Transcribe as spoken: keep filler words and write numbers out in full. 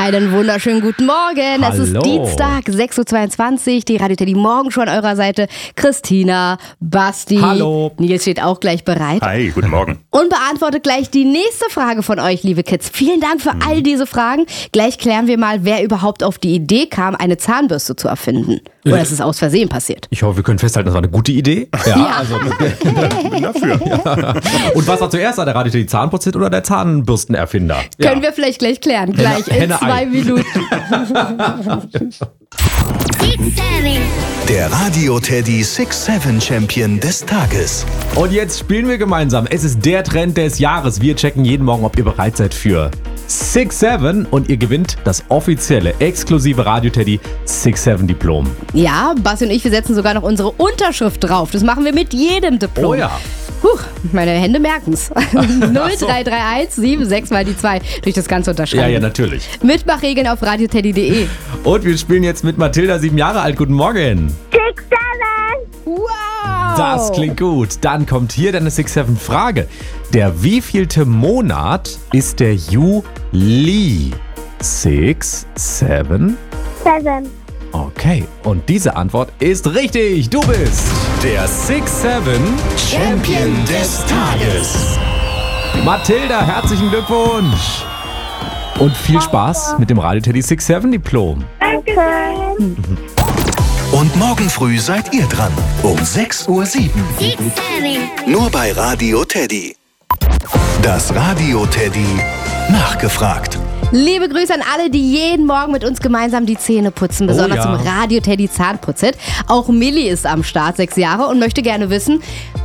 Einen wunderschönen guten Morgen. Hallo. Es ist Dienstag, sechs Uhr zweiundzwanzig. Die Radio Teddy Morgen schon an eurer Seite. Christina, Basti. Hallo. Nils steht auch gleich bereit. Hi, guten Morgen. Und beantwortet gleich die nächste Frage von euch, liebe Kids. Vielen Dank für all diese Fragen. Gleich klären wir mal, wer überhaupt auf die Idee kam, eine Zahnbürste zu erfinden. Oder ist es aus Versehen passiert? Ich hoffe, wir können festhalten, das war eine gute Idee. Ja, Ja. also. Bin dafür. Ja. Und was war zuerst, der Radio Teddy Zahnputzhit oder der Zahnbürstenerfinder? Können wir vielleicht gleich klären. Gleich in Henne, zwei Ei. Minuten. Der Radio Teddy Six Seven Champion des Tages. Und jetzt spielen wir gemeinsam. Es ist der Trend des Jahres. Wir checken jeden Morgen, ob ihr bereit seid für Six Seven und ihr gewinnt das offizielle, exklusive Radio Teddy Six Seven Diplom. Ja, Basti und ich, wir setzen sogar noch unsere Unterschrift drauf. Das machen wir mit jedem Diplom. Oh ja. Huch, meine Hände merken's. null drei drei eins sieben sechs mal die zwei durch das Ganze unterschreiben. Ja, ja, natürlich. Mitmachregeln auf radioteddy punkt de. Und wir spielen jetzt mit Mathilda, sieben Jahre alt. Guten Morgen. Six, seven. Wow! Das klingt gut. Dann kommt hier deine Six Seven Frage. Der wievielte Monat ist der Juli? Six, Seven. Seven. Okay, und diese Antwort ist richtig. Du bist der Six Seven Champion des Tages. Mathilda, herzlichen Glückwunsch. Und viel Spaß mit dem Radio Teddy Six Seven Diplom. Danke. Und morgen früh seid ihr dran. Um sechs Uhr sieben. Six, seven. Nur bei Radio Teddy. Das Radio Teddy nachgefragt. Liebe Grüße an alle, die jeden Morgen mit uns gemeinsam die Zähne putzen, besonders ja. zum Radio Teddy Zahnputzhit. Auch Millie ist am Start, sechs Jahre, und möchte gerne wissen,